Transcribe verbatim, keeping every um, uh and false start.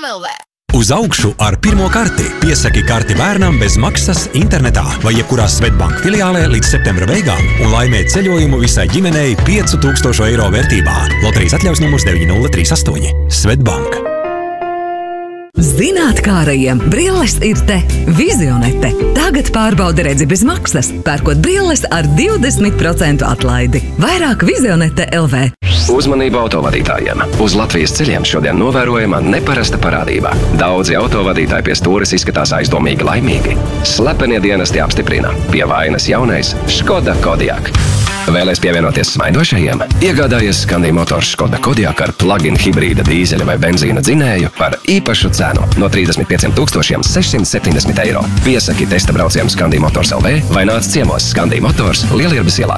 L V. Uz augšu ar pirmo karti. Piesaki karti bērnam bez maksas internetā vai jebkurā Svetbank filiālē līdz septembra beigām un laimē ceļojumu visai ģimenei piecu tūkstošu eiro vērtībā. Loterijas atļaus numurs deviņi nulle trīs astoņi. Svetbank. Zinātkārajiem brilles ir te. Vizionete. Tagad pārbauda redzi bez maksas, pērkot brilles ar divdesmit procentu atlaidi. Vairāk Vizionete L V. Uzmanību autovadītājiem. Uz Latvijas ceļiem šodien novērojama neparasta parādība. Daudzi autovadītāji pie stūres izskatās aizdomīgi laimīgi. Slepenie dienesti apstiprina. Pie vainas jaunais Škoda Kodiaq. Vēlies pievienoties smaidošajiem? Iegādājies Scandi Motors Škoda Kodiaq ar plug-in hibrīda dīzeļa vai benzīna dzinēju par īpašu cenu no trīsdesmit pieciem tūkstošiem sešsimt septiņdesmit eiro. Piesaki testa braucienu Scandi Motors L V vai nāc ciemos Scandi Motors Lielierbes ielā.